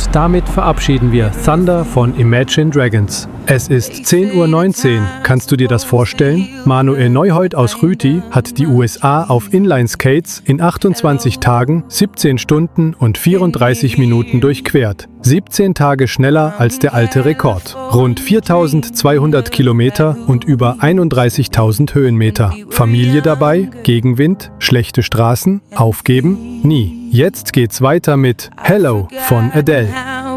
damit verabschieden wir Thunder von Imagine Dragons. Es ist 10:19 Uhr. Kannst du dir das vorstellen? Manuel Neuhold aus Rüti hat die USA auf Inline-Skates in 28 Tagen, 17 Stunden und 34 Minuten durchquert. 17 Tage schneller als der alte Rekord. Rund 4.200 Kilometer und über 31.000 Höhenmeter. Familie dabei, Gegenwind, schlechte Straßen, aufgeben? Nie. Jetzt geht's weiter mit Hello von Adele.